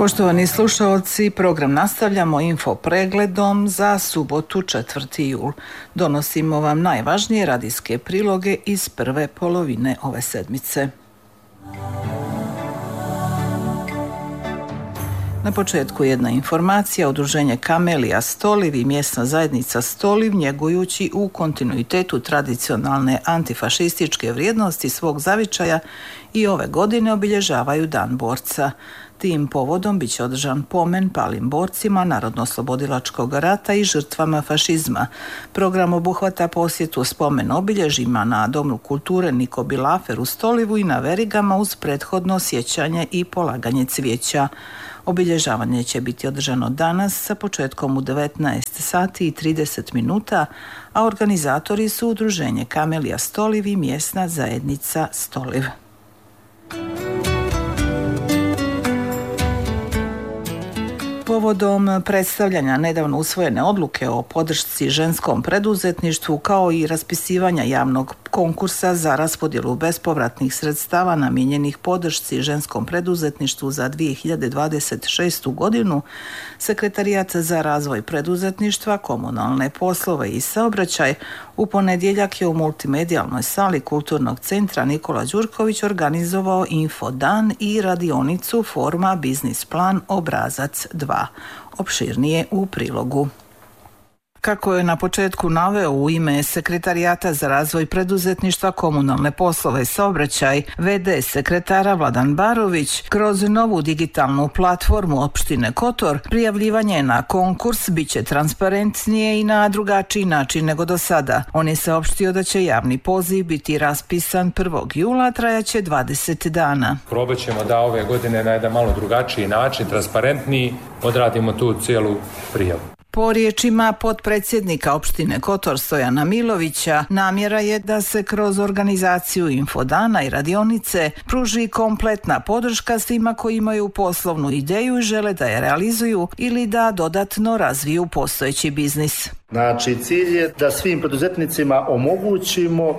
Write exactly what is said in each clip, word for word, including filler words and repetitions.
Poštovani slušalci, program nastavljamo info pregledom za subotu četvrti jul. Donosimo vam najvažnije radijske priloge iz prve polovine ove sedmice. Na početku jedna informacija. Udruženje Kamelija Stoliv i mjesna zajednica Stoliv, njegujući u kontinuitetu tradicionalne antifašističke vrijednosti svog zavičaja, i ove godine obilježavaju Dan borca. Tim povodom bit će održan pomen palim borcima Narodnooslobodilačkog rata i žrtvama fašizma. Program obuhvata posjetu spomen obilježjima na Domu kulture Niko Bilafer u Stolivu i na Verigama uz prethodno sjećanje i polaganje cvijeća. Obilježavanje će biti održano danas sa početkom u devetnaest sati i trideset minuta, a organizatori su Udruženje Kamelija Stoliv i mjesna zajednica Stoliv. Povodom predstavljanja nedavno usvojene odluke o podršci ženskom preduzetništvu kao i raspisivanja javnog konkursa za raspodjelu bespovratnih sredstava namijenjenih podršci ženskom preduzetništvu za dvije hiljade dvadeset šestu godinu, Sekretarijat za razvoj preduzetništva, komunalne poslove i saobraćaj u ponedjeljak je u multimedijalnoj sali Kulturnog centra Nikola Đurković organizovao infodan i radionicu Forma biznis plan obrazac dva. Opširnije u prilogu. Kako je na početku naveo u ime Sekretarijata za razvoj preduzetništva, komunalne poslove i saobraćaj ve de sekretara Vladan Barović, kroz novu digitalnu platformu opštine Kotor, prijavljivanje na konkurs bit će transparentnije i na drugačiji način nego do sada. On je saopštio da će javni poziv biti raspisan prvog jula, trajaće dvadeset dana. Probat ćemo da ove godine na jedan malo drugačiji način, transparentniji, odradimo tu cijelu prijavu. Po riječima potpredsjednika opštine Kotor Stojana Milovića, namjera je da se kroz organizaciju infodana i radionice pruži kompletna podrška svima koji imaju poslovnu ideju i žele da je realizuju ili da dodatno razviju postojeći biznis. Znači, cilj je da svim preduzetnicima omogućimo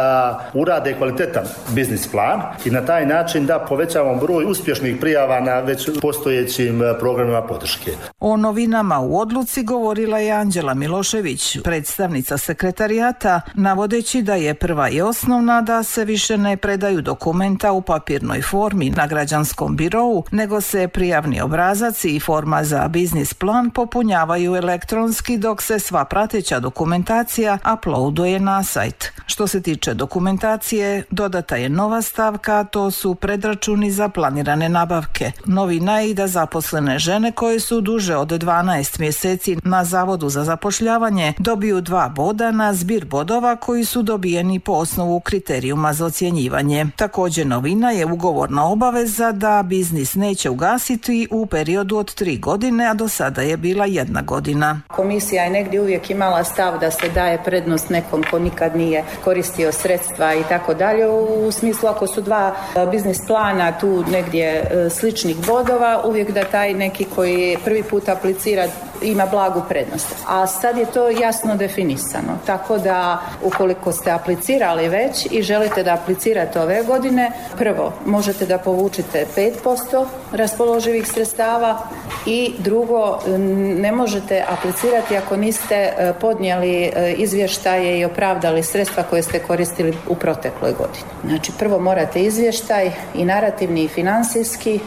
da urade kvalitetan biznis plan i na taj način da povećavamo broj uspješnih prijava na već postojećim programima podrške. O novinama u odluci govorila je Anđela Milošević, predstavnica sekretarijata, navodeći da je prva i osnovna da se više ne predaju dokumenta u papirnoj formi na građanskom birou, nego se prijavni obrazac i forma za biznis plan popunjavaju elektronski, dok se sva prateća dokumentacija uploaduje na sajt. Što se tiče dokumentacije, dodata je nova stavka, to su predračuni za planirane nabavke. Novina je i da zaposlene žene koje su duže od dvanaest mjeseci na Zavodu za zapošljavanje dobiju dva boda na zbir bodova koji su dobijeni po osnovu kriterijuma za ocjenjivanje. Također novina je ugovorna obaveza da biznis neće ugasiti u periodu od tri godine, a do sada je bila jedna godina. Komisija je negdje uvijek imala stav da se daje prednost nekom ko nikad nije koristio sredstva i tako dalje. U smislu ako su dva biznis plana tu negdje sličnih bodova, uvijek da taj neki koji prvi put aplicira ima blagu prednost. A sad je to jasno definisano. Tako da ukoliko ste aplicirali već i želite da aplicirate ove godine, prvo možete da povučete pet posto raspoloživih sredstava i drugo ne možete aplicirati ako niste podnijeli izvještaje i opravdali sredstva koje ste koristili u protekloj godini. Znači prvo morate izvještaj i narativni i financijski.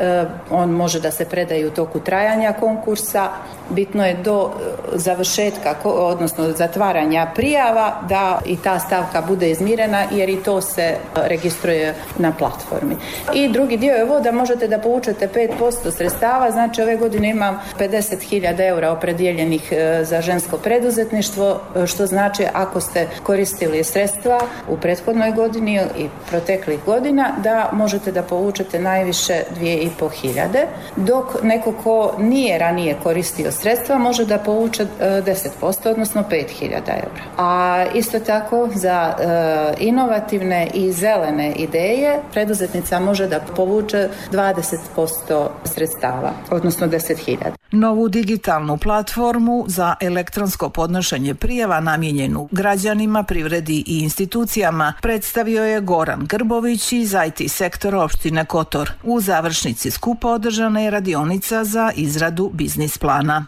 On može da se predaje u toku trajanja konkursa. Bitno je do završetka, odnosno zatvaranja prijava, da i ta stavka bude izmirena, jer i to se registruje na platformi. I drugi dio je ovo da možete da povučete pet posto sredstava, znači ove godine imam pedeset hiljada eura opredijeljenih za žensko preduzetništvo, što znači ako ste koristili sredstva u prethodnoj godini i proteklih godina, da možete da povučete najviše dvije i po hiljade, dok neko ko nije ranije koristio sredstva može da povuče deset posto, odnosno pet hiljada eura. A isto tako za e, inovativne i zelene ideje preduzetnica može da povuče dvadeset posto sredstava, odnosno deset hiljada. Novu digitalnu platformu za elektronsko podnošenje prijava namijenjenu građanima, privredi i institucijama predstavio je Goran Grbović iz I T sektora opštine Kotor. U završnici skupa održana je radionica za izradu biznis plana.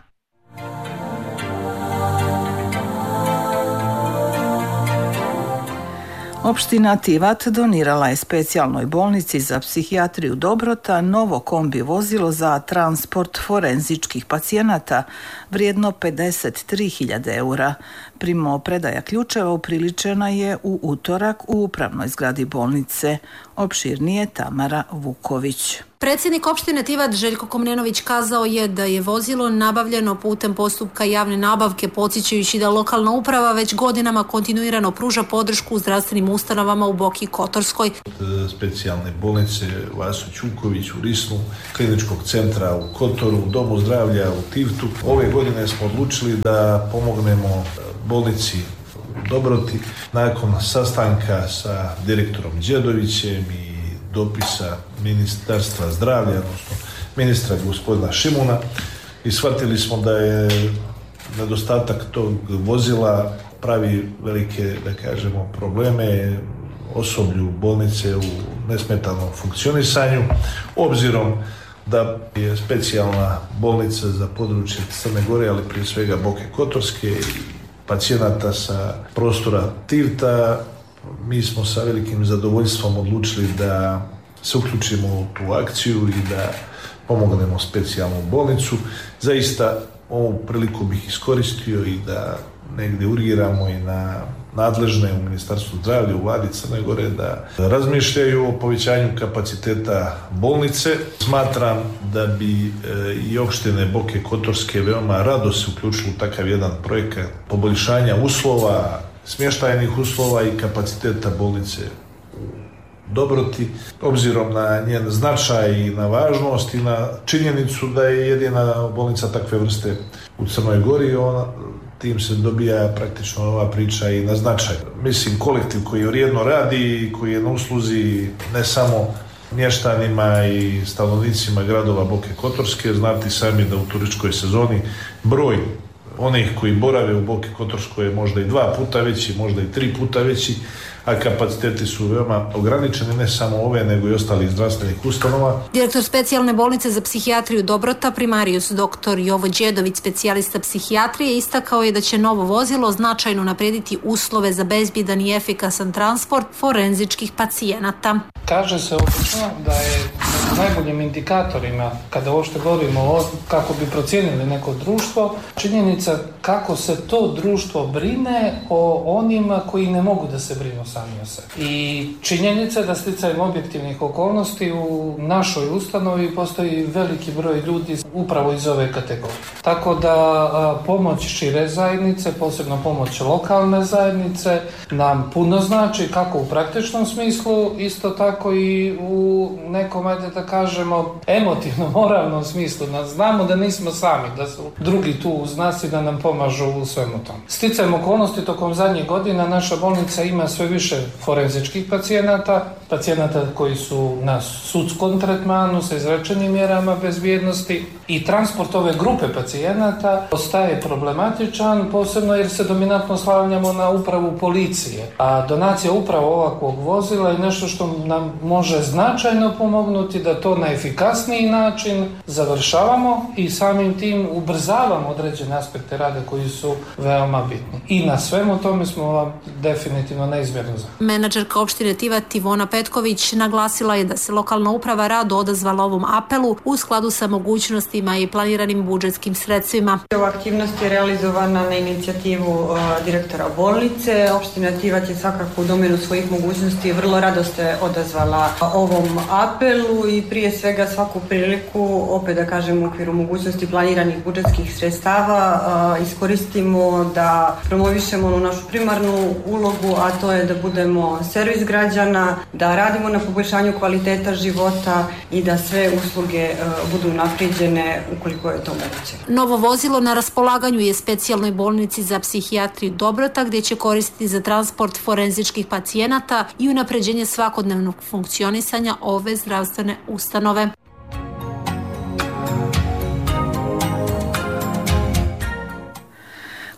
Opština Tivat donirala je specijalnoj bolnici za psihijatriju Dobrota novo kombi vozilo za transport forenzičkih pacijenata vrijedno pedeset tri hiljade eura. Primopredaja ključeva upriličena je u utorak u upravnoj zgradi bolnice. Opširnije Tamara Vuković. Predsjednik opštine Tivat Željko Komnenović kazao je da je vozilo nabavljeno putem postupka javne nabavke, podsjećajući da lokalna uprava već godinama kontinuirano pruža podršku zdravstvenim ustanovama u Boki Kotorskoj. Specijalne bolnice Vaso Ćuković u Risnu, kliničkog centra u Kotoru, Domu zdravlja u Tivtu. Ove godine smo odlučili da pomognemo bolnici u Dobroti nakon sastanka sa direktorom Đedovićem i dopisa Ministarstva zdravlja, odnosno ministra gospodina Šimuna, i shvatili smo da je nedostatak tog vozila pravi velike, da kažemo, probleme osoblju bolnice u nesmetanom funkcionisanju, obzirom da je specijalna bolnica za područje Crne Gore, ali prije svega Boke Kotorske i pacijenata sa prostora Tivta. Mi smo sa velikim zadovoljstvom odlučili da se uključimo u tu akciju i da pomognemo specijalnu bolnicu. Zaista ovu priliku bih iskoristio i da negdje urgiramo i na nadležne u Ministarstvu zdravlja u vladi Crne Gore da razmišljaju o povećanju kapaciteta bolnice. Smatram da bi i opštine Boke Kotorske veoma rado se uključili u takav jedan projekat poboljšanja uslova, smještajnih uslova i kapaciteta bolnice u Dobroti, obzirom na njen značaj i na važnost i na činjenicu da je jedina bolnica takve vrste u Crnoj Gori. Ona, tim se dobija praktično ova priča i na značaj. Mislim, kolektiv koji vrijedno radi i koji je na usluzi ne samo mještanima i stanovnicima gradova Boke Kotorske. Znate sami da u turističkoj sezoni broj onih koji borave u Boki Kotorskoj je možda i dva puta veći, možda i tri puta veći, a kapaciteti su veoma ograničeni, ne samo ove, nego i ostalih zdravstvenih ustanova. Direktor specijalne bolnice za psihijatriju Dobrota, primarijus doktor Jovo Đedović, specijalista psihijatrije, istakao je da će novo vozilo značajno naprijediti uslove za bezbjedan i efikasan transport forenzičkih pacijenata. Kaže se obično da je najboljim indikatorima, kada uopšte govorimo o kako bi procijenili neko društvo, činjenica kako se to društvo brine o onima koji ne mogu da se brinu sami o sebi. I činjenica da sticajem objektivnih okolnosti u našoj ustanovi postoji veliki broj ljudi upravo iz ove kategorije. Tako da a, pomoć šire zajednice, posebno pomoć lokalne zajednice, nam puno znači kako u praktičnom smislu, isto tako i u nekom, ajde da kažemo, emotivno, moralnom smislu. Znamo da nismo sami, da su drugi tu uz nas i da nam pomažu u svemu tom. Sticajem okolnosti tokom zadnjih godina naša bolnica ima sve više forenzičkih pacijenata, pacijenata koji su na sudskom tretmanu sa izrečenim mjerama bezbjednosti i transport ove grupe pacijenata ostaje problematičan, posebno jer se dominantno slanjamo na upravu policije. A donacija upravo ovakvog vozila je nešto što nam može značajno pomognuti da to na efikasniji način završavamo i samim tim ubrzavamo određene aspekte rada koji su veoma bitni. I na svemu tome smo vam definitivno neizmjerno za. Menadžerka opštine Tivat Ivona Petković naglasila je da se lokalna uprava rado odazvala ovom apelu u skladu sa mogućnostima i planiranim budžetskim sredstvima. Ova aktivnost je realizovana na inicijativu uh, direktora bolnice. Opština Tivat je svakako u domenu svojih mogućnosti vrlo rado se odazvala ovom apelu i prije svega svaku priliku, opet da kažem u okviru mogućnosti planiranih budžetskih sredstava, uh, iskoristimo da promovišemo onu našu primarnu ulogu, a to je da budemo servis građana, da radimo na poboljšanju kvaliteta života i da sve usluge uh, budu unaprijeđene ukoliko je to moguće. Novo vozilo na raspolaganju je specijalnoj bolnici za psihijatriju Dobrota, gdje će koristiti za transport forenzičkih pacijenata i unapređenje svakodnevnog funkcionisanja ove zdravstvene ustanove.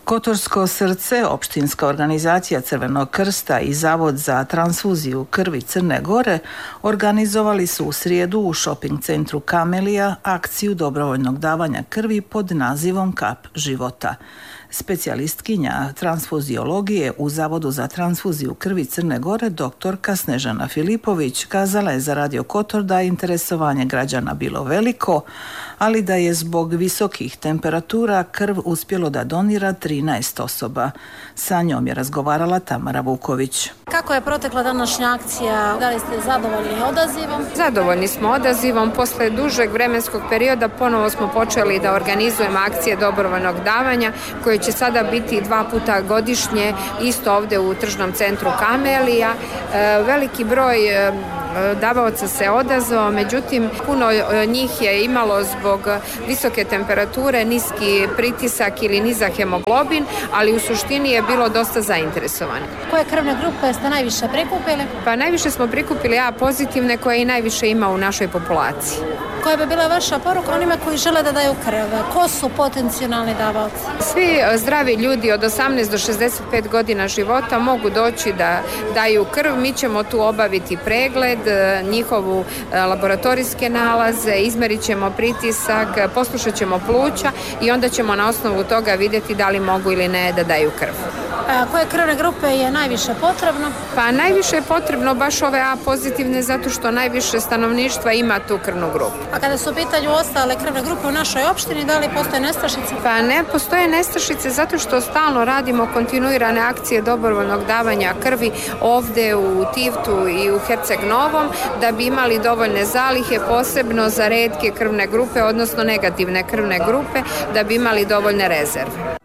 Kotorsko srce, opštinska organizacija Crvenog krsta i Zavod za transfuziju krvi Crne Gore organizovali su u srijedu u šoping centru Kamelija akciju dobrovoljnog davanja krvi pod nazivom Kap života. Specijalistkinja transfuziologije u Zavodu za transfuziju krvi Crne Gore doktorka Snežana Filipović kazala je za Radio Kotor da je interesovanje građana bilo veliko, ali da je zbog visokih temperatura krv uspjelo da donira trinaest osoba. Sa njom je razgovarala Tamara Vuković. Kako je protekla današnja akcija? Da li ste zadovoljni odazivom? Zadovoljni smo odazivom. Posle dužeg vremenskog perioda ponovo smo počeli da organizujemo akcije dobrovoljnog davanja koje će sada biti dva puta godišnje isto ovdje u tržnom centru Kamelija. E, veliki broj e, davaoca se odazvao, međutim puno njih je imalo zbog visoke temperature, niski pritisak ili nizak hemoglobin, ali u suštini je bilo dosta zainteresovani. Koje krvne grupe ste najviše prikupili? Pa najviše smo prikupili A pozitivne koje i najviše ima u našoj populaciji. Koja bi bila vaša poruka onima koji žele da daju krv? Ko su potencijalni davaoci? Svi zdravi ljudi od osamnaest do šezdeset pet godina života mogu doći da daju krv. Mi ćemo tu obaviti pregled, njihovu laboratorijske nalaze, izmerit ćemo pritisak, poslušat ćemo pluća i onda ćemo na osnovu toga vidjeti da li mogu ili ne da daju krv. A koje krvne grupe je najviše potrebno? Pa najviše je potrebno baš ove A pozitivne zato što najviše stanovništva ima tu krvnu grupu. A kada su u pitanju ostale krvne grupe u našoj opštini, da li postoje nestašice? Pa ne postoje nestašice zato što stalno radimo kontinuirane akcije dobrovoljnog davanja krvi ovdje u Tivtu i u Herceg Novom da bi imali dovoljne zalihe, posebno za retke krvne grupe, odnosno negativne krvne grupe, da bi imali dovoljne rezerve.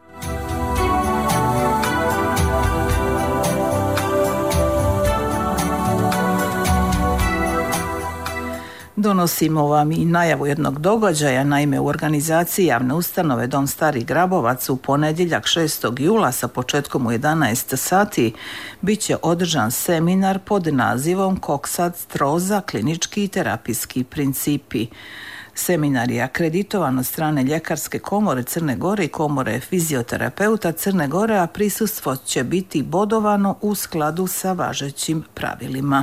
Donosimo vam i najavu jednog događaja. Naime, u organizaciji javne ustanove Dom Stari Grabovac u ponedjeljak šestog jula sa početkom u jedanaest sati bit će održan seminar pod nazivom Koksat stroza klinički i terapijski principi. Seminar je akreditovan od strane Ljekarske komore Crne Gore i komore fizioterapeuta Crne Gore, a prisustvo će biti bodovano u skladu sa važećim pravilima.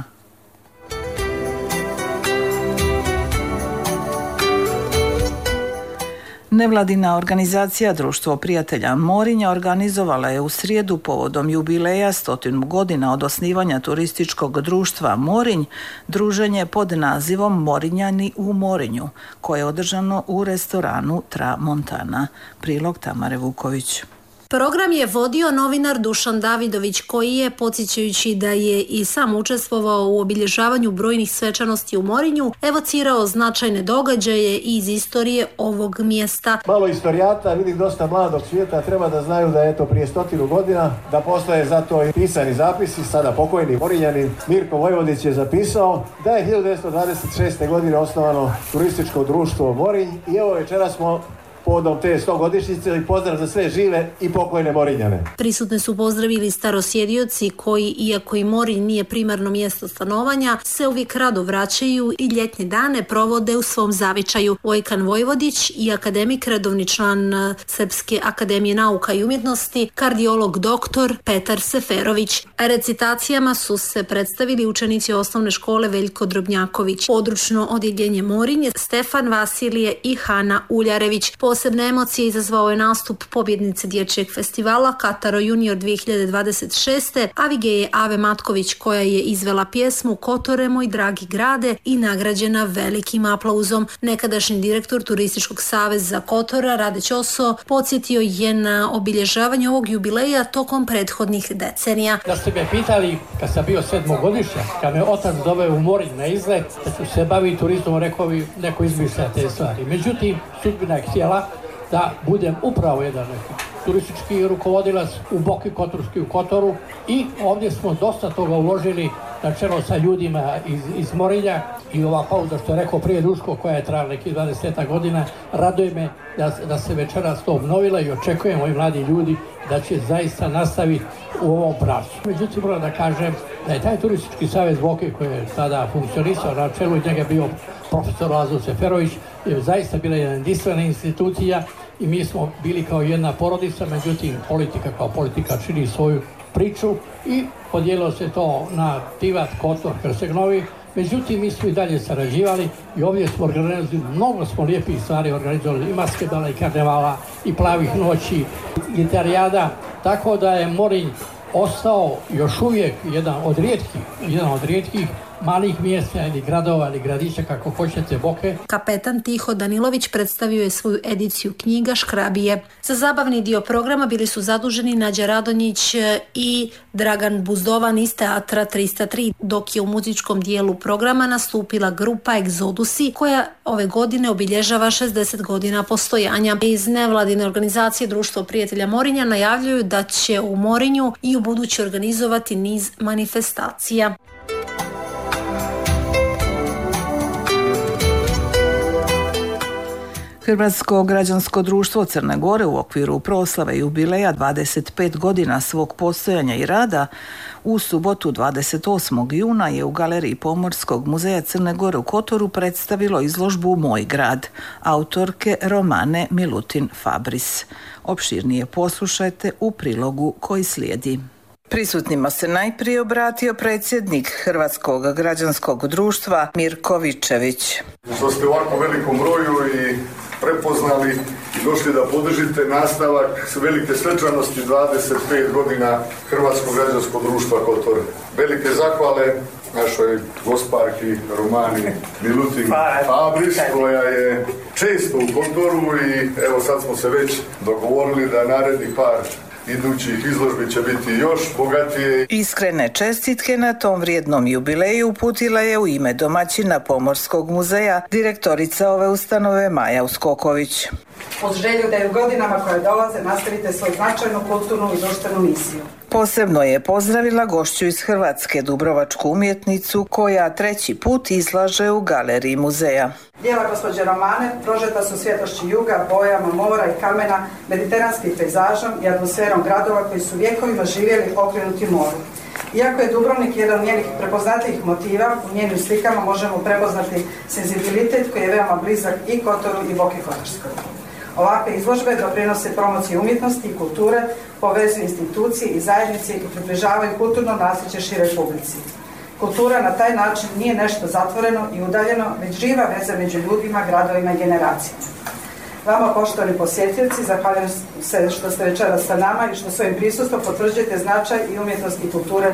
Nevladina organizacija Društvo prijatelja Morinja organizovala je u srijedu povodom jubileja stotinu godina od osnivanja turističkog društva Morinj druženje pod nazivom Morinjani u Morinju, koje je održano u restoranu Tramontana. Prilog Tamare Vuković. Program je vodio novinar Dušan Davidović koji je, podsjećajući da je i sam učestvovao u obilježavanju brojnih svečanosti u Morinju, evocirao značajne događaje iz istorije ovog mjesta. Malo istorijata, vidim dosta mladog svijeta, treba da znaju da je to prije stotinu godina, da postoje zato i pisani zapisi, sada pokojni Morinjani Mirko Vojvodić je zapisao da je hiljadu devetsto dvadeset šeste. godine osnovano turističko društvo Morinj i evo večeras smo povodom te stogodišnjice i pozdrav za sve žive i pokojne Morinjane. Prisutne su pozdravili starosjedioci koji, iako i Morinj nije primarno mjesto stanovanja, se uvijek rado vraćaju i ljetne dane provode u svom zavičaju. Vojkan Vojvodić i akademik, redovni član Srpske akademije nauka i umjetnosti, kardiolog doktor Petar Seferović. Recitacijama su se predstavili učenici osnovne škole Veljko Drobnjaković, područno odjeljenje Morinje, Stefan Vasilije i Hana Uljarević. Posebne emocije izazvao je nastup pobjednice dječjeg festivala Kataro Junior dvije hiljade dvadeset šeste. Avigeje Ave Matković koja je izvela pjesmu Kotore moj dragi grade i nagrađena velikim aplauzom. Nekadašnji direktor Turističkog saveza Kotora Rade Ćoso podsjetio je na obilježavanje ovog jubileja tokom prethodnih decenija. Da ste me pitali kad sam bio sedmogodišnjak, kad me otac doveo u Morinj na izlet, da ću se baviti turizmom, rekao bi neko izmišlja te stvari. Međutim, sudbina je htjela da budem upravo jedan neki turistički rukovodilac u Boki Kotorski u Kotoru i ovdje smo dosta toga uložili na čelo sa ljudima iz, iz Morinja i ova pauza što je rekao prije Duško koja je trajala nekih dvadeset godina, raduje me da, da se večeras to obnovila i očekujemo ovi mladi ljudi da će zaista nastaviti u ovom pravcu. Međutim, moram da kažem da je taj turistički savez Boke koji je tada funkcionisao, na čelu njega bio profesor Lazo Seferović, je zaista bila jedna jedinstvena institucija i mi smo bili kao jedna porodica, međutim politika kao politika čini svoju priču i podijelilo se to na Tivat, Kotor, Hrceg Novi. Međutim, mi smo i dalje sarađivali i ovdje smo organizovali, mnogo smo lijepih stvari organizovali, i maskebala, i karnevala, i plavih noći, gitarijada, tako da je Morinj ostao još uvijek jedan od rijetkih, jedan od rijetkih malih mjesta ili gradova ili gradića, kako hoćete, boke. Kapetan Tiho Danilović predstavio je svoju ediciju knjiga Škrabije. Za zabavni dio programa bili su zaduženi Nađa Radonjić i Dragan Buzdovan iz Teatra trista tri, dok je u muzičkom dijelu programa nastupila grupa Egzodusi, koja ove godine obilježava šezdeset godina postojanja. Iz nevladine organizacije Društvo prijatelja Morinja najavljuju da će u Morinju i u buduće organizovati niz manifestacija. Hrvatsko građansko društvo Crne Gore u okviru proslave jubileja dvadeset pet godina svog postojanja i rada u subotu dvadeset osmog juna je u Galeriji Pomorskog muzeja Crne Gore u Kotoru predstavilo izložbu Moj grad, autorke Romane Milutin Fabris. Opširnije poslušajte u prilogu koji slijedi. Prisutnima se najprije obratio predsjednik Hrvatskog građanskog društva Mirko Vičević. Što ste u ovako velikom broju i prepoznali i došli da podržite nastavak velike svečanosti dvadeset pet godina Hrvatskog građanskog društva Kotor. Velike zahvale našoj gosparki Romani Milutin Fabris, koja je često u Kotoru i evo sad smo se već dogovorili da narednih par idućih izložbi će biti još bogatije. Iskrene čestitke na tom vrijednom jubileju uputila je u ime domaćina Pomorskog muzeja direktorica ove ustanove Maja Uskoković. Uz želju da je u godinama koje dolaze nastavite svoju značajnu kulturnu i društvenu misiju. Posebno je pozdravila gošću iz Hrvatske, dubrovačku umjetnicu, koja treći put izlaže u galeriji muzeja. Dijela gospođe Romane prožeta su svjetlošću juga, bojama mora i kamena, mediteranskim pejzažom i atmosferom gradova koji su vjekovima živjeli okrenuti moru. Iako je Dubrovnik jedan od njenih prepoznatljivih motiva, u njenim slikama možemo prepoznati senzibilitet koji je veoma blizak i Kotoru i Boki Kotorskoj. Ovakve izložbe doprinose promociji umjetnosti i kulture, povezuju institucije i zajednice i približavaju kulturno nasljeđe široj publici. Kultura na taj način nije nešto zatvoreno i udaljeno, već živa veza među ljudima, gradovima i generacijama. Vama, poštovani posjetioci, zahvaljujem se što ste večeras sa nama i što svojim prisustvom potvrđujete značaj i umjetnosti i kulture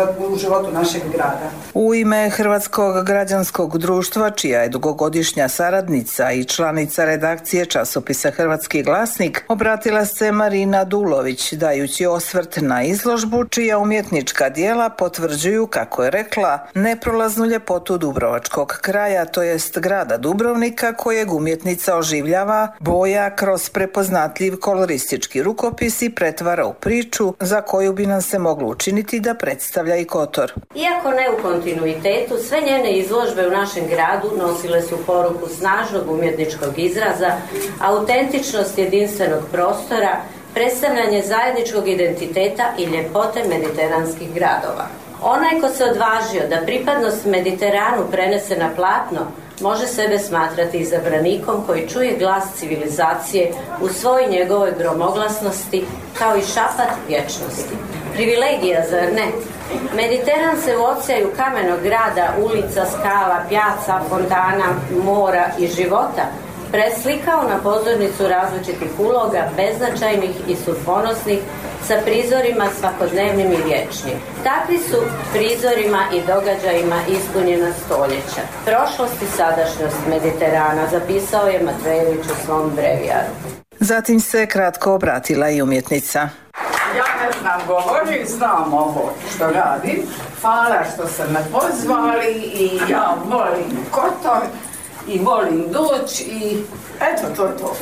u životu našeg grada. U ime Hrvatskog građanskog društva, čija je dugogodišnja saradnica i članica redakcije časopisa Hrvatski glasnik, obratila se Marina Dulović, dajući osvrt na izložbu čija umjetnička djela potvrđuju, kako je rekla, neprolaznu ljepotu dubrovačkog kraja, to jest grada Dubrovnika, kojeg umjetnica oživljava, boja kroz prepoznatljiv koloristički rukopis i pretvara u priču za koju bi nam se moglo učiniti da predstavlja i Kotor. Iako ne u kontinuitetu, sve njene izložbe u našem gradu nosile su poruku snažnog umjetničkog izraza, autentičnost jedinstvenog prostora, predstavljanje zajedničkog identiteta i ljepote mediteranskih gradova. Onaj ko se odvažio da pripadnost Mediteranu prenese na platno, može sebe smatrati izabranikom koji čuje glas civilizacije u svoj njegovoj gromoglasnosti kao i šapat vječnosti. Privilegija, zar ne? Mediteran se u oceanu kamenog grada, ulica, skala, pjaca, fontana, mora i života preslikao na pozornicu različitih uloga, beznačajnih i sudbonosnih, sa prizorima svakodnevnim i vječnim. Takvi su prizorima i događajima ispunjena stoljeća. Prošlost i sadašnjost Mediterana, zapisao je Matvejević u svom brevijaru. Zatim se kratko obratila i umjetnica. Ja ne znam govorim, znam ovo što radim. Hvala što ste me pozvali i ja volim Kotor i volim doći i eto to je to.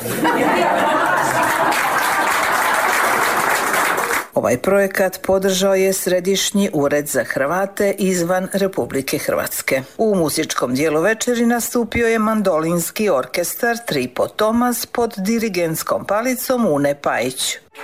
Ovaj projekat podržao je Središnji ured za Hrvate izvan Republike Hrvatske. U muzičkom dijelu večeri nastupio je mandolinski orkestar Tripo Tomas pod dirigentskom palicom Une Pajić.